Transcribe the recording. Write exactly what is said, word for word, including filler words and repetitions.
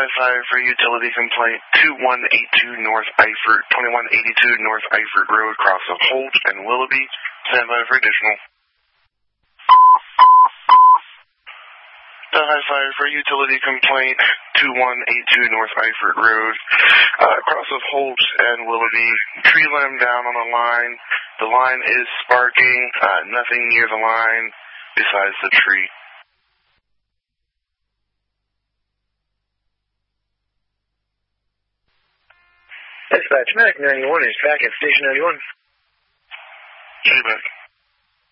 high five for utility complaint two one eight two North Eifert, twenty-one eighty-two North Eifert Road, cross of Holt and Willoughby. Stand by for additional. high five for utility complaint two one eight two North Eifert Road, uh, cross of Holt and Willoughby. Tree limb down on the line. The line is sparking. Uh, nothing near the line besides the tree. Dispatch, Medic ninety-one is back at Station ninety-one. Hey, back.